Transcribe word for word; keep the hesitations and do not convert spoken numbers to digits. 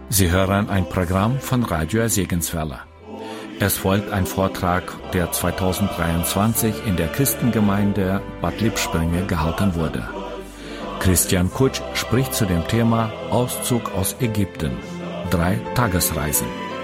Sie hören ein Programm von Radio Segenswelle. Es folgt ein Vortrag, der zweitausenddreiundzwanzig in der Christengemeinde Bad Lippspringe gehalten wurde. Christian Kutsch spricht zu dem Thema Auszug aus Ägypten. Drei Tagesreisen.